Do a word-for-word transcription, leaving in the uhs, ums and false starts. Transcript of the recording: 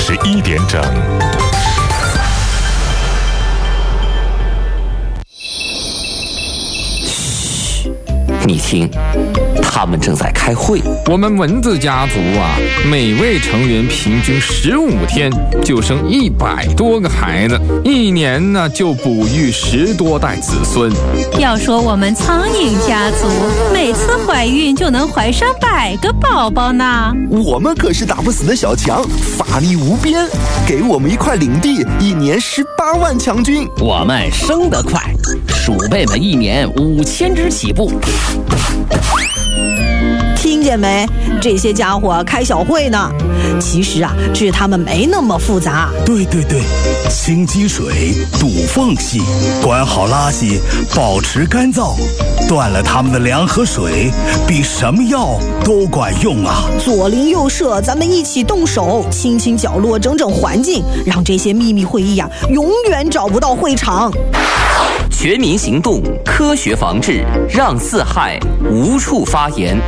十一点整。 你听，他们正在开会。 我们蚊子家族啊，每位成员平均十五天就生一百多个孩子，一年呢就哺育十多代子孙。 要说我们苍蝇家族，每次怀孕就能怀上百个宝宝呢。 我们可是打不死的小强，法力无边，给我们一块领地，一年十八万强军。 我们生得快，鼠辈们一年五千只起步。 听见没？这些家伙开小会呢。其实啊，治他们没那么复杂。 对对对，清积水，堵缝隙，管好垃圾，保持干燥，断了他们的粮和水，比什么药都管用啊！ 左邻右舍，咱们一起动手，清清角落，整整环境，让这些秘密会议啊，永远找不到会场。 全民行动，科学防治，让四害无处发言。